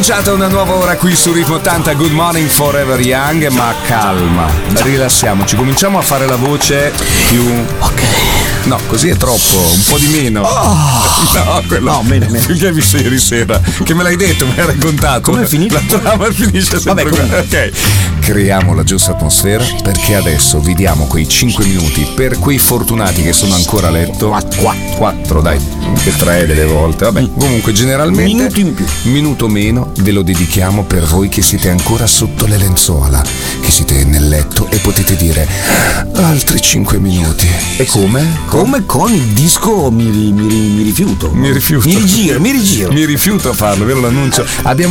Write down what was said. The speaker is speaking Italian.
cominciata una nuova ora qui su Ritmo 80. Good morning Forever Young. Ma calma, rilassiamoci. Cominciamo a fare la voce più... Ok. No, così è troppo, un po' di meno. No, quello. No, meno. Che vi sei ieri sera? Che me l'hai detto, me l'hai raccontato. Come è finito? La trama finisce sempre. Vabbè, ok. Creiamo la giusta atmosfera perché adesso vi diamo quei 5 minuti per quei fortunati che sono ancora a letto. 4, dai, anche 3 delle volte. Vabbè, comunque generalmente minuto in più. Minuto meno ve lo dedichiamo per voi che siete ancora sotto le lenzuola, che siete nel letto e potete dire altri 5 minuti. E come? Come con il disco mi rifiuto. Mi rifiuto. Mi rigiro. Mi rifiuto a farlo, vero l'annuncio? Abbiamo